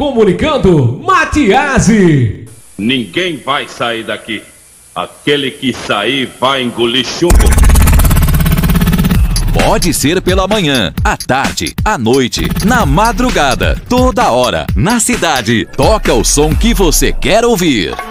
Comunicando, Matiasi. Ninguém vai sair daqui. Aquele que sair vai engolir chumbo. Pode ser pela manhã, à tarde, à noite, na madrugada, toda hora, na cidade. Toca o som que você quer ouvir.